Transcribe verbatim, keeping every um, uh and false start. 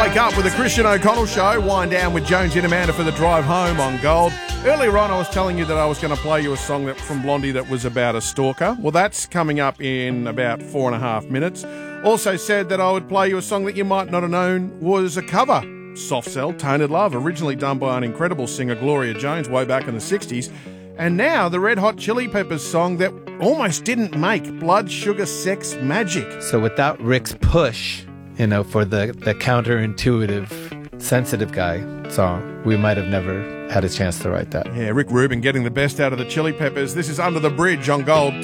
Wake up with the Christian O'Connell Show. Wind down with Jones and Amanda for the drive home on Gold. Earlier on, I was telling you that I was going to play you a song that, from Blondie that was about a stalker. Well, that's coming up in about four and a half minutes. Also said that I would play you a song that you might not have known was a cover. Soft Cell, Tainted Love, originally done by an incredible singer, Gloria Jones, way back in the sixties. And now the Red Hot Chili Peppers song that almost didn't make, Blood, Sugar, Sex, Magic. So without Rick's push, you know, for the, the counterintuitive, sensitive guy song, we might have never had a chance to write that. Yeah, Rick Rubin getting the best out of the Chili Peppers. This is Under the Bridge on Gold.